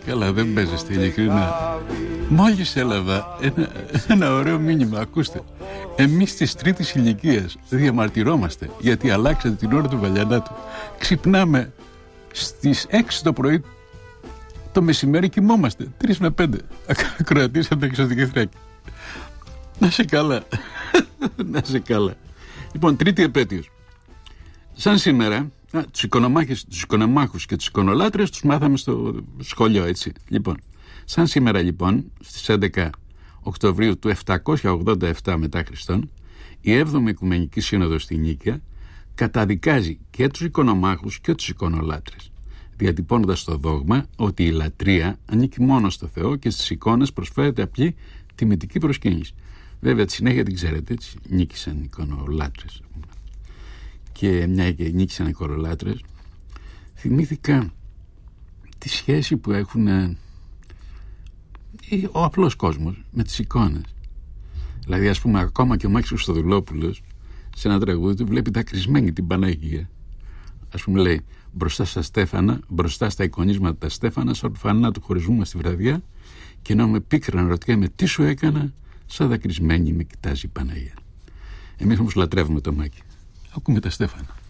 Καλά, δεν παίζεστε ειλικρινά. Μόλις έλαβα ένα ωραίο μήνυμα. Ακούστε, εμείς της τρίτης ηλικίας διαμαρτυρόμαστε γιατί αλλάξατε την ώρα του Βαλιανάτου. Ξυπνάμε στις 6 το πρωί, το μεσημέρι κοιμόμαστε 3 με 5. Ακροατής από τα Εξωτική Θράκη. Να σε καλά. Να σε καλά. Λοιπόν, τρίτη επέτειος. Σαν σήμερα, τους οικονομάχους και τους εικονολάτρες τους μάθαμε στο σχολείο, έτσι. Λοιπόν, σαν σήμερα λοιπόν, στις 11 Οκτωβρίου του 787 μετά Χριστόν, η 7η Οικουμενική Σύνοδος στη Νίκαια καταδικάζει και τους οικονομάχους και τους εικονολάτρες, διατυπώνοντας το δόγμα ότι η λατρεία ανήκει μόνο στο Θεό και στις εικόνες προσφέρεται απλή τιμητική προσκύνηση. Βέβαια, τη συνέχεια την ξέρετε, έτσι, νίκησαν οι εικονολάτρες. Και μια και νίκησαν οι εικονολάτρες, θυμήθηκα τη σχέση που έχουν ο απλός κόσμος με τις εικόνες. Δηλαδή, ας πούμε, ακόμα και ο Μάκης Χριστοδουλόπουλος σε ένα τραγούδι του βλέπει δακρυσμένη την Παναγία. Ας πούμε, λέει, μπροστά στα στέφανα, μπροστά στα εικονίσματα τα στέφανα, σαν φανά του χωρισμού μας στη βραδιά, και ενώ με πίκραν ρωτιέμαι τι σου έκανα, σαν δακρυσμένη με κοιτάζει η Παναγία. Εμείς όμως λατρεύουμε το Μάκη. Ακούμε τα στέφανα.